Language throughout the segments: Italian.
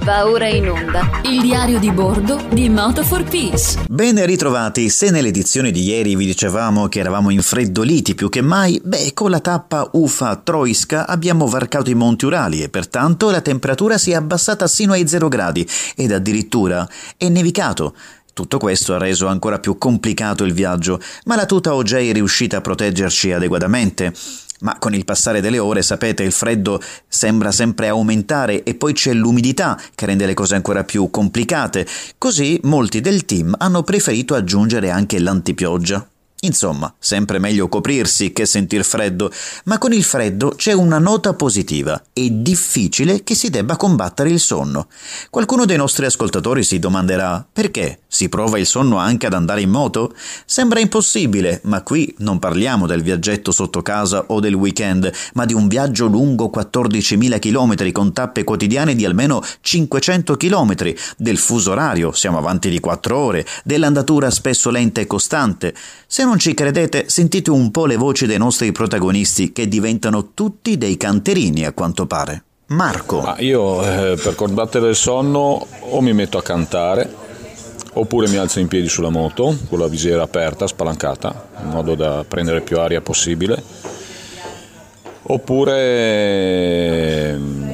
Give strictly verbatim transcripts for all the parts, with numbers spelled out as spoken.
Va ora in onda il diario di bordo di Moto for Peace. Ben ritrovati. Se nell'edizione di ieri vi dicevamo che eravamo infreddoliti più che mai, beh, con la tappa Ufa-Troiska abbiamo varcato i Monti Urali e pertanto la temperatura si è abbassata sino ai zero gradi ed addirittura è nevicato. Tutto questo ha reso ancora più complicato il viaggio, ma la tuta O J è riuscita a proteggerci adeguatamente. Ma con il passare delle ore, sapete, il freddo sembra sempre aumentare e poi c'è l'umidità che rende le cose ancora più complicate. Così molti del team hanno preferito aggiungere anche l'antipioggia. Insomma, sempre meglio coprirsi che sentir freddo, ma con il freddo c'è una nota positiva: è difficile che si debba combattere il sonno. Qualcuno dei nostri ascoltatori si domanderà: perché? Si prova il sonno anche ad andare in moto? Sembra impossibile, ma qui non parliamo del viaggetto sotto casa o del weekend, ma di un viaggio lungo quattordicimila chilometri con tappe quotidiane di almeno cinquecento chilometri, del fuso orario, siamo avanti di quattro ore, dell'andatura spesso lenta e costante. Se non ci credete, sentite un po' le voci dei nostri protagonisti che diventano tutti dei canterini a quanto pare. Marco. Ma io eh, per combattere il sonno o mi metto a cantare oppure mi alzo in piedi sulla moto con la visiera aperta, spalancata, in modo da prendere più aria possibile, oppure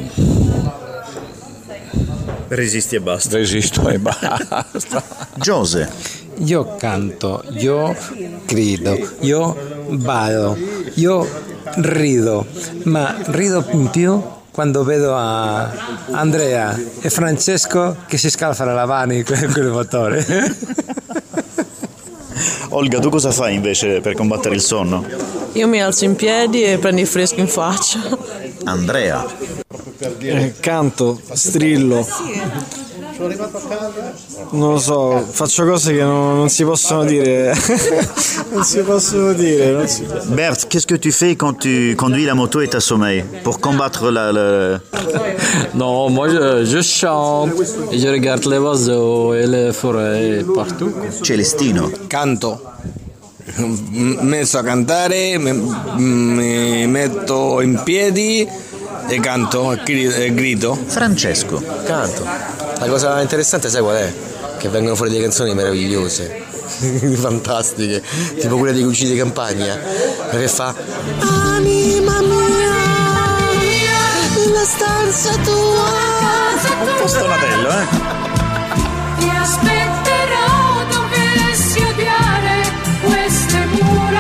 resisti e basta. Resisto e basta. Giose. Io canto, io grido, io ballo, io rido, ma rido in più quando vedo a Andrea e Francesco che si scalfano la mani con il motore. Olga, tu cosa fai invece per combattere il sonno? Io mi alzo in piedi e prendo il fresco in faccia. Andrea. Eh, canto, strillo. Non lo so, faccio cose che non, non si possono dire. non si possono dire. Non si... Bert, qu'est-ce que tu fais quand tu conduis la moto et t'assommeilles pour combattre la... la... Non, moi je, je chante et je regarde les oiseaux et les forêts partout. Celestino. Canto. Messo a cantare, mi metto in piedi e canto e grido. Francesco. Canto. La cosa interessante sai qual è? Che vengono fuori delle canzoni meravigliose, fantastiche, tipo quella di Cucini di Campagna, che fa anima mia, la stanza tua. Un po' stonatello, eh? Ti aspetterò, dovessi odiare queste mura.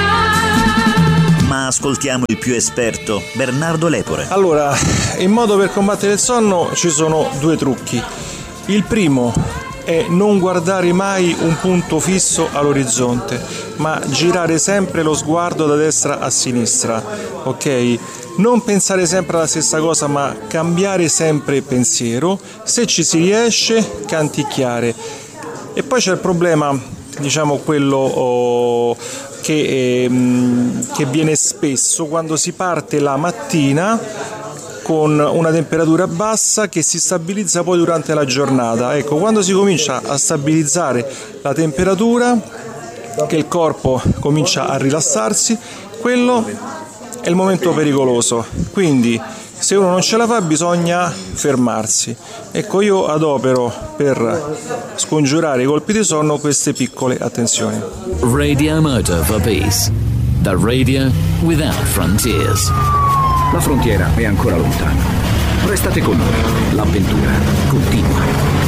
Ma ascoltiamo il più esperto, Bernardo Lepore. Allora, in modo per combattere il sonno ci sono due trucchi. Il primo è non guardare mai un punto fisso all'orizzonte, ma girare sempre lo sguardo da destra a sinistra, ok? Non pensare sempre alla stessa cosa, ma cambiare sempre pensiero. Se ci si riesce, canticchiare. E poi c'è il problema, diciamo quello oh, che, eh, che viene spesso quando si parte la mattina con una temperatura bassa che si stabilizza poi durante la giornata. Ecco, quando si comincia a stabilizzare la temperatura, che il corpo comincia a rilassarsi, quello è il momento pericoloso. Quindi se uno non ce la fa bisogna fermarsi. Ecco, io adopero per scongiurare i colpi di sonno queste piccole attenzioni. Radio Moto for Peace, the radio without frontiers. La frontiera è ancora lontana. Restate con noi, l'avventura continua.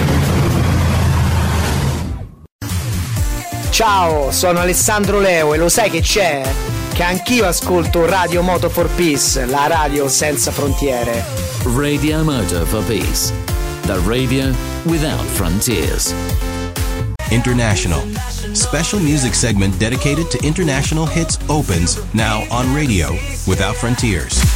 Ciao, sono Alessandro Leo e lo sai che c'è? Che anch'io ascolto Radio Moto for Peace, la radio senza frontiere. Radio Moto for Peace, the radio without frontiers. International. Special music segment dedicated to international hits opens now on Radio Without Frontiers.